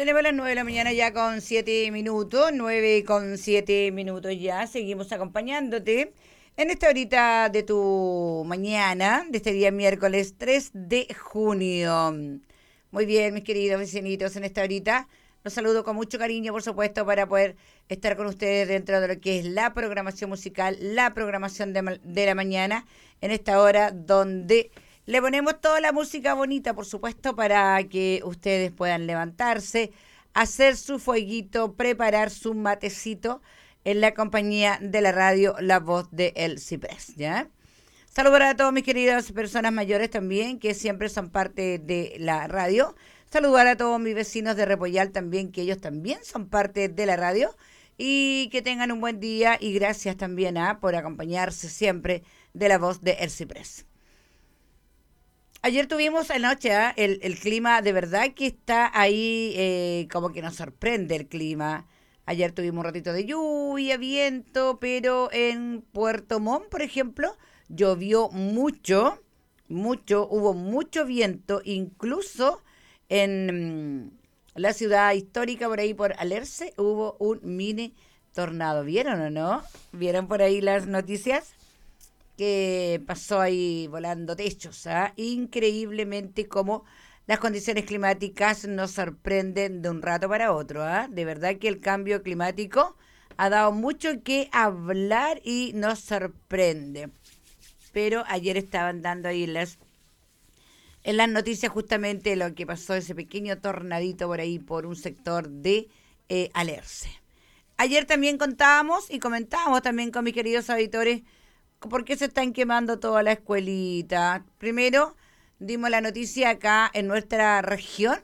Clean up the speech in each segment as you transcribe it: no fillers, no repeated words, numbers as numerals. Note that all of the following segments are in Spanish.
Tenemos las 9 de la mañana ya con 7 minutos, 9 con 7 minutos ya. Seguimos acompañándote en esta horita de tu mañana, de este día miércoles 3 de junio. Muy bien, mis queridos vecinitos, en esta horita los saludo con mucho cariño, por supuesto, para poder estar con ustedes dentro de lo que es la programación musical, la programación de la mañana, en esta hora donde le ponemos toda la música bonita, por supuesto, para que ustedes puedan levantarse, hacer su fueguito, preparar su matecito en la compañía de la radio La Voz de El Ciprés, ¿ya? Saludar a todos mis queridas personas mayores también, que siempre son parte de la radio. Saludar a todos mis vecinos de Repollal también, que ellos también son parte de la radio. Y que tengan un buen día y gracias también por acompañarse siempre de La Voz de El Ciprés. Ayer tuvimos anoche el clima, de verdad que está ahí, como que nos sorprende el clima. Ayer tuvimos un ratito de lluvia, viento, pero en Puerto Montt, por ejemplo, llovió mucho, hubo mucho viento, incluso en la ciudad histórica, por ahí por Alerce, hubo un mini tornado. ¿Vieron o no? ¿Vieron por ahí las noticias? Que pasó ahí volando techos, increíblemente como las condiciones climáticas nos sorprenden de un rato para otro, de verdad que el cambio climático ha dado mucho que hablar y nos sorprende. Pero ayer estaban dando ahí en las noticias justamente lo que pasó, ese pequeño tornadito por ahí por un sector de Alerce. Ayer también contábamos y comentábamos también con mis queridos auditores por qué se están quemando toda la escuelita. Primero, dimos la noticia acá en nuestra región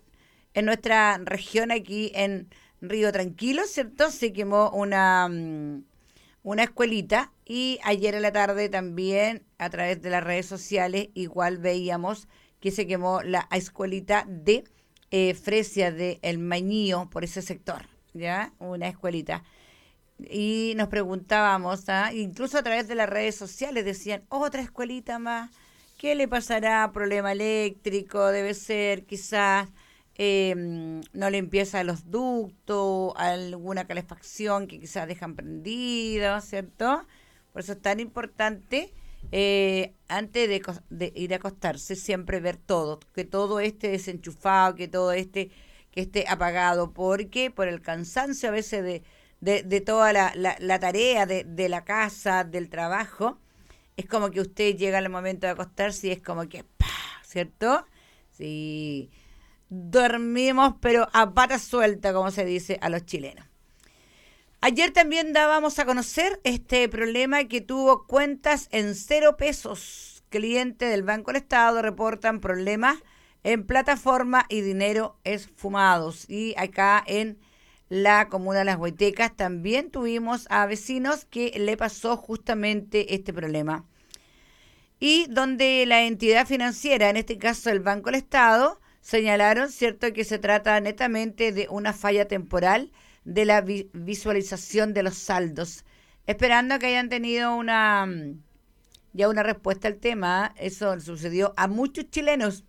aquí en Río Tranquilo, ¿cierto? Se quemó una escuelita y ayer en la tarde también a través de las redes sociales igual veíamos que se quemó la escuelita de Fresia de El Mañío por ese sector, ¿ya? Una escuelita. Y nos preguntábamos, incluso a través de las redes sociales decían, otra escuelita más, ¿qué le pasará? Problema eléctrico, debe ser quizás no limpieza los ductos, alguna calefacción que quizás dejan prendido, ¿cierto? Por eso es tan importante antes de ir a acostarse siempre ver todo, que todo esté desenchufado, que todo que esté apagado, porque por el cansancio a veces de toda la tarea de la casa, del trabajo, es como que usted llega al momento de acostarse y es como que ¡pah! ¿Cierto? Sí, dormimos pero a pata suelta, como se dice a los chilenos. Ayer también dábamos a conocer este problema que tuvo cuentas en 0 pesos. Clientes del Banco del Estado reportan problemas en plataforma y dinero esfumados. Y acá en la comuna de Las Huaytecas también tuvimos a vecinos que le pasó justamente este problema. Y donde la entidad financiera, en este caso el Banco del Estado, señalaron, ¿cierto?, que se trata netamente de una falla temporal de la visualización de los saldos. Esperando que hayan tenido ya una respuesta al tema. Eso sucedió a muchos chilenos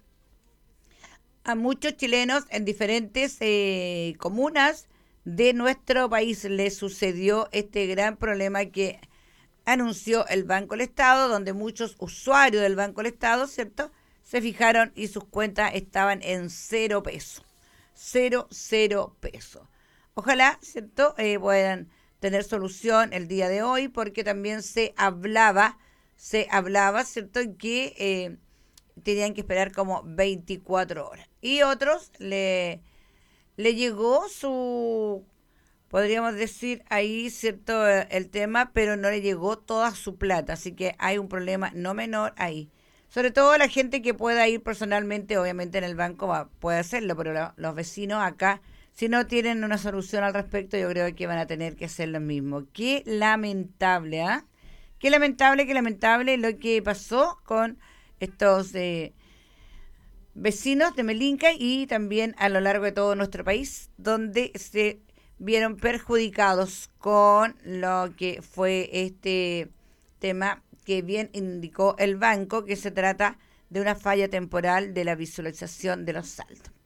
en diferentes comunas de nuestro país. Le sucedió este gran problema que anunció el Banco del Estado, donde muchos usuarios del Banco del Estado, ¿cierto?, se fijaron y sus cuentas estaban en 0 pesos. 0 pesos. Ojalá, ¿cierto?, puedan tener solución el día de hoy, porque también se hablaba, ¿cierto?, que tenían que esperar como 24 horas. Y otros le llegó podríamos decir ahí, ¿cierto?, el tema, pero no le llegó toda su plata. Así que hay un problema no menor ahí. Sobre todo la gente que pueda ir personalmente, obviamente en el banco puede hacerlo, pero los vecinos acá, si no tienen una solución al respecto, yo creo que van a tener que hacer lo mismo. Qué lamentable, Qué lamentable lo que pasó con estos vecinos de Melinca y también a lo largo de todo nuestro país, donde se vieron perjudicados con lo que fue este tema que bien indicó el banco, que se trata de una falla temporal de la visualización de los saldos.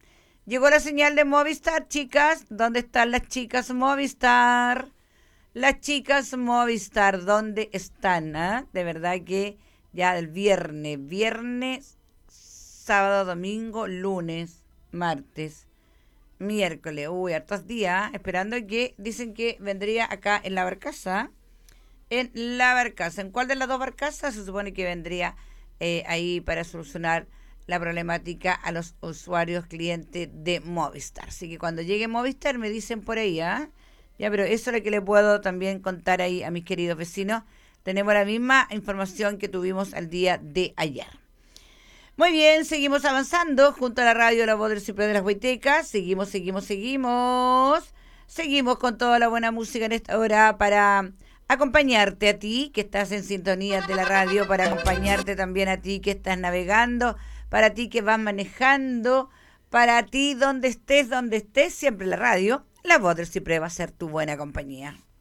Llegó la señal de Movistar, chicas. ¿Dónde están las chicas Movistar? Las chicas Movistar, ¿dónde están? ¿Ah? De verdad que ya del viernes, sábado, domingo, lunes, martes, miércoles. Uy, hartos días, esperando que dicen que vendría acá en la barcaza. En la barcaza. ¿En cuál de las dos barcazas se supone que vendría ahí para solucionar la problemática a los usuarios clientes de Movistar? Así que cuando llegue Movistar me dicen por ahí, ¿ah? Ya, pero eso es lo que le puedo también contar ahí a mis queridos vecinos. Tenemos la misma información que tuvimos el día de ayer. Muy bien, seguimos avanzando junto a la radio La Voz del Ciprés de las Huaytecas. Seguimos. Seguimos con toda la buena música en esta hora para acompañarte a ti que estás en sintonía de la radio, para acompañarte también a ti que estás navegando, para ti que vas manejando, para ti donde estés, siempre la radio, La Voz del Ciprés va a ser tu buena compañía.